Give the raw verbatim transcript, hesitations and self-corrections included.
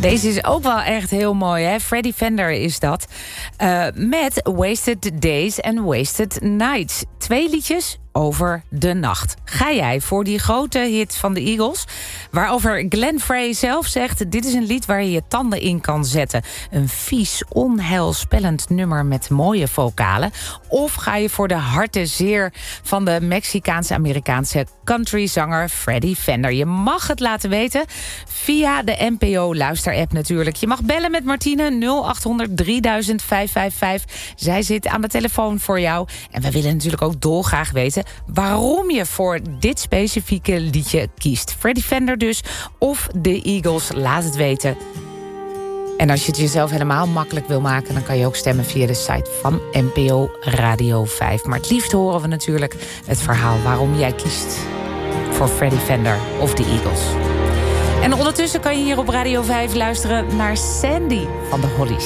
Deze is ook wel echt heel mooi, hè? Freddie Fender is dat. Uh, met Wasted Days and Wasted Nights. Twee liedjes over de nacht. Ga jij voor die grote hit van de Eagles, waarover Glenn Frey zelf zegt: dit is een lied waar je je tanden in kan zetten. Een vies, onheilspellend nummer met mooie vocalen. Of ga je voor de hartenzeer van de Mexicaanse-Amerikaanse countryzanger Freddie Fender? Je mag het laten weten via de N P O-luisterapp natuurlijk. Je mag bellen met Martine nul acht honderd drieduizend vijfhonderdvijfenvijftig. Zij zit aan de telefoon voor jou. En we willen natuurlijk ook dolgraag weten waarom je voor dit specifieke liedje kiest. Freddie Fender dus, of de Eagles, laat het weten. En als je het jezelf helemaal makkelijk wil maken, dan kan je ook stemmen via de site van N P O Radio vijf. Maar het liefst horen we natuurlijk het verhaal waarom jij kiest voor Freddie Fender of de Eagles. En ondertussen kan je hier op Radio vijf luisteren naar Sandy van de Hollies.